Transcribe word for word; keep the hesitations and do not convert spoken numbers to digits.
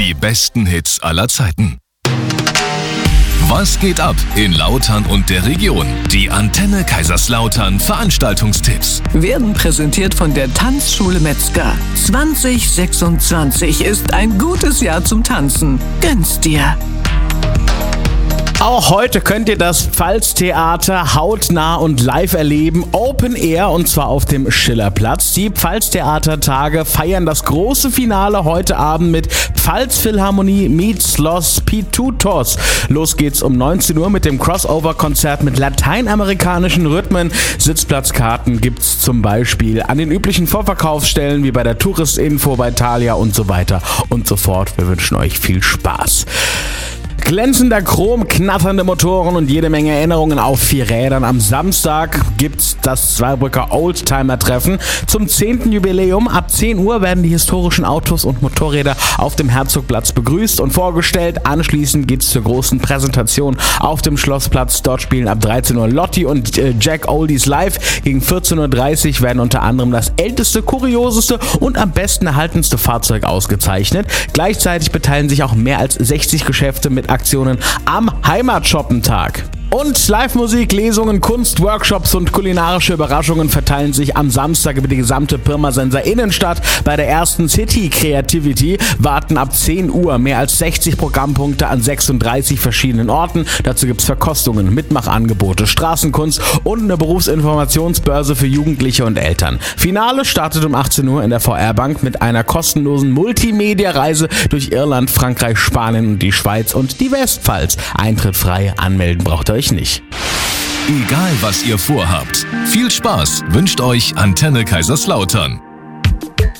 Die besten Hits aller Zeiten. Was geht ab in Lautern und der Region? Die Antenne Kaiserslautern Veranstaltungstipps werden präsentiert von der Tanzschule Metzger. zwanzig sechsundzwanzig ist ein gutes Jahr zum Tanzen. Gönn's dir! Auch heute könnt ihr das Pfalztheater hautnah und live erleben, Open Air, und zwar auf dem Schillerplatz. Die Pfalztheatertage feiern das große Finale heute Abend mit Pfalzphilharmonie meets Los Pitutos. Los geht's um neunzehn Uhr mit dem Crossover-Konzert mit lateinamerikanischen Rhythmen. Sitzplatzkarten gibt's zum Beispiel an den üblichen Vorverkaufsstellen wie bei der Touristinfo, bei Thalia und so weiter und so fort. Wir wünschen euch viel Spaß. Glänzender Chrom, knatternde Motoren und jede Menge Erinnerungen auf vier Rädern. Am Samstag gibt's das Zweibrücker Oldtimer-Treffen zum zehnten Jubiläum. Ab zehn Uhr werden die historischen Autos und Motorräder auf dem Herzogplatz begrüßt und vorgestellt. Anschließend geht's zur großen Präsentation auf dem Schlossplatz. Dort spielen ab dreizehn Uhr Lotti und äh, Jack Oldies live. Gegen vierzehn Uhr dreißig werden unter anderem das älteste, kurioseste und am besten erhaltenste Fahrzeug ausgezeichnet. Gleichzeitig beteiligen sich auch mehr als sechzig Geschäfte mit Aktionen am Heimatshoppentag. Und Live-Musik, Lesungen, Kunst, Workshops und kulinarische Überraschungen verteilen sich am Samstag über die gesamte Pirmasенser Innenstadt. Bei der ersten City Creativity warten ab zehn Uhr mehr als sechzig Programmpunkte an sechsunddreißig verschiedenen Orten. Dazu gibt es Verkostungen, Mitmachangebote, Straßenkunst und eine Berufsinformationsbörse für Jugendliche und Eltern. Finale startet um achtzehn Uhr in der V R-Bank mit einer kostenlosen Multimedia-Reise durch Irland, Frankreich, Spanien und die Schweiz und die Westpfalz. Eintritt frei, anmelden braucht ihr euch nicht. Egal was ihr vorhabt, viel Spaß wünscht euch Antenne Kaiserslautern.